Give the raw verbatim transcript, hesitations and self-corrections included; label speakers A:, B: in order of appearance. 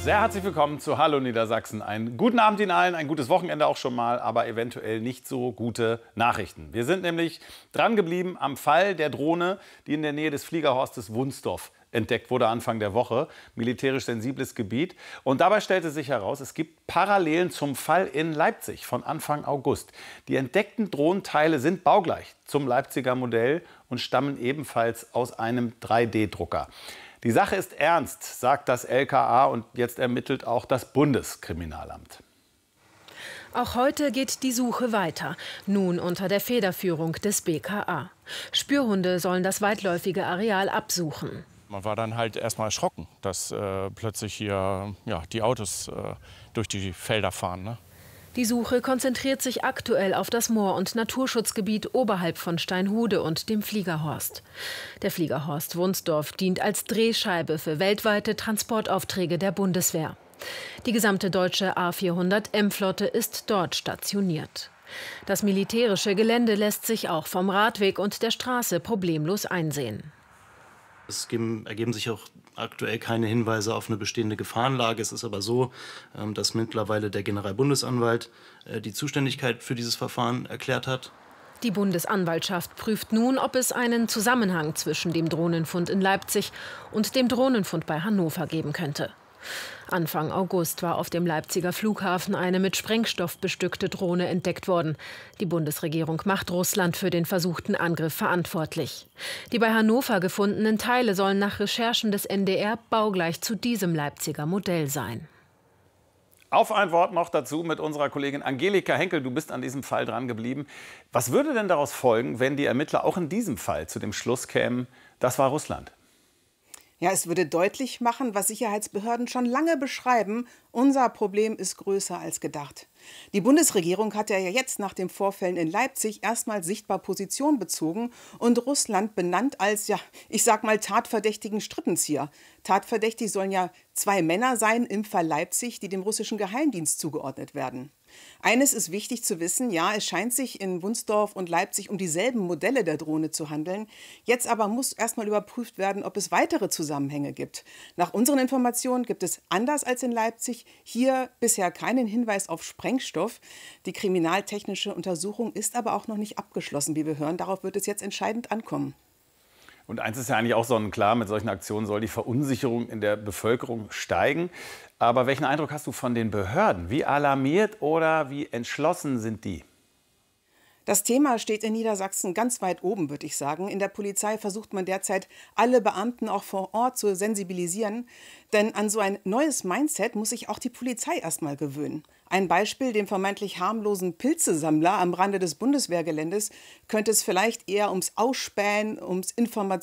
A: Sehr herzlich willkommen zu Hallo Niedersachsen. Einen guten Abend Ihnen allen, ein gutes Wochenende auch schon mal, aber eventuell nicht so gute Nachrichten. Wir sind nämlich dran geblieben am Fall der Drohne, die in der Nähe des Fliegerhorstes Wunsdorf entdeckt wurde Anfang der Woche. Militärisch sensibles Gebiet. Und dabei stellte sich heraus, es gibt Parallelen zum Fall in Leipzig von Anfang August. Die entdeckten Drohnenteile sind baugleich zum Leipziger Modell und stammen ebenfalls aus einem drei D Drucker. Die Sache ist ernst, sagt das L K A, und jetzt ermittelt auch das Bundeskriminalamt.
B: Auch heute geht die Suche weiter, nun unter der Federführung des B K A. Spürhunde sollen das weitläufige Areal absuchen.
C: Man war dann halt erstmal erschrocken, dass äh, plötzlich hier ja, die Autos äh, durch die Felder fahren. Ne?
B: Die Suche konzentriert sich aktuell auf das Moor- und Naturschutzgebiet oberhalb von Steinhude und dem Fliegerhorst. Der Fliegerhorst Wunsdorf dient als Drehscheibe für weltweite Transportaufträge der Bundeswehr. Die gesamte deutsche A vierhundert M-Flotte ist dort stationiert. Das militärische Gelände lässt sich auch vom Radweg und der Straße problemlos einsehen.
D: Es ergeben sich auch aktuell keine Hinweise auf eine bestehende Gefahrenlage. Es ist aber so, dass mittlerweile der Generalbundesanwalt die Zuständigkeit für dieses Verfahren erklärt hat.
B: Die Bundesanwaltschaft prüft nun, ob es einen Zusammenhang zwischen dem Drohnenfund in Leipzig und dem Drohnenfund bei Hannover geben könnte. Anfang August war auf dem Leipziger Flughafen eine mit Sprengstoff bestückte Drohne entdeckt worden. Die Bundesregierung macht Russland für den versuchten Angriff verantwortlich. Die bei Hannover gefundenen Teile sollen nach Recherchen des N D R baugleich zu diesem Leipziger Modell sein.
A: Auf ein Wort noch dazu mit unserer Kollegin Angelika Henkel. Du bist an diesem Fall dran geblieben. Was würde denn daraus folgen, wenn die Ermittler auch in diesem Fall zu dem Schluss kämen, das war Russland?
E: Ja, es würde deutlich machen, was Sicherheitsbehörden schon lange beschreiben: Unser Problem ist größer als gedacht. Die Bundesregierung hat ja jetzt nach den Vorfällen in Leipzig erstmal sichtbar Position bezogen und Russland benannt als, ja, ich sag mal, tatverdächtigen Strippenzieher. Tatverdächtig sollen ja zwei Männer sein im Fall Leipzig, die dem russischen Geheimdienst zugeordnet werden. Eines ist wichtig zu wissen: Ja, es scheint sich in Wunsdorf und Leipzig um dieselben Modelle der Drohne zu handeln. Jetzt aber muss erstmal überprüft werden, ob es weitere Zusammenhänge gibt. Nach unseren Informationen gibt es, anders als in Leipzig, hier bisher keinen Hinweis auf Sprengstoff. Die kriminaltechnische Untersuchung ist aber auch noch nicht abgeschlossen, wie wir hören. Darauf wird es jetzt entscheidend ankommen.
A: Und eins ist ja eigentlich auch sonnenklar, mit solchen Aktionen soll die Verunsicherung in der Bevölkerung steigen. Aber welchen Eindruck hast du von den Behörden? Wie alarmiert oder wie entschlossen sind die?
E: Das Thema steht in Niedersachsen ganz weit oben, würde ich sagen. In der Polizei versucht man derzeit, alle Beamten auch vor Ort zu sensibilisieren. Denn an so ein neues Mindset muss sich auch die Polizei erst mal gewöhnen. Ein Beispiel: Dem vermeintlich harmlosen Pilzesammler am Rande des Bundeswehrgeländes könnte es vielleicht eher ums Ausspähen, ums Informationen